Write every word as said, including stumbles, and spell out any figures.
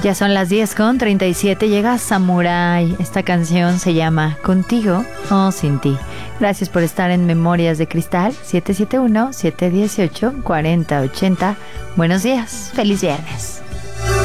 Ya son las diez con treinta y siete, llega Samurai. Esta canción se llama Contigo o Sin Ti. Gracias por estar en Memorias de Cristal. Siete siete uno, siete uno ocho, cuatro cero ocho cero. Buenos días, feliz viernes.